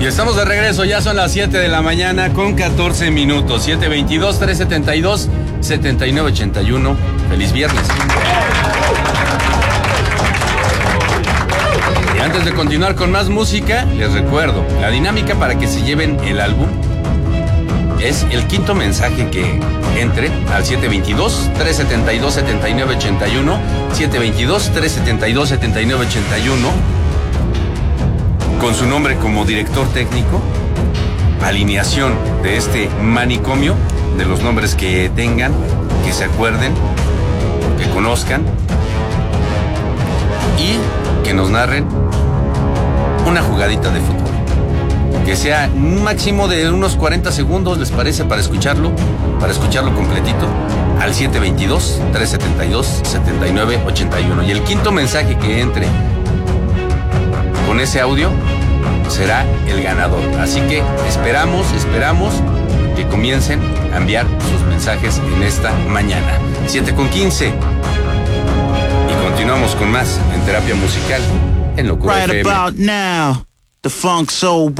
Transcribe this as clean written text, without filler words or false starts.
Y estamos de regreso, ya son las 7 de la mañana con 14 minutos. 722-372-7981. Feliz viernes. Y antes de continuar con más música, les recuerdo, la dinámica para que se lleven el álbum es el quinto mensaje que entre al 722-372-7981. 722-372-7981. Con su nombre como director técnico, alineación de este manicomio, de los nombres que tengan, que se acuerden, que conozcan y que nos narren una jugadita de fútbol. Que sea un máximo de unos 40 segundos, ¿les parece? Para escucharlo completito, al 722-372-7981. Y el quinto mensaje que entre con ese audio será el ganador. Así que esperamos que comiencen a enviar sus mensajes en esta mañana. 7:15. Y continuamos con más en Terapia Musical en Locura FM. Right about now, the funk soul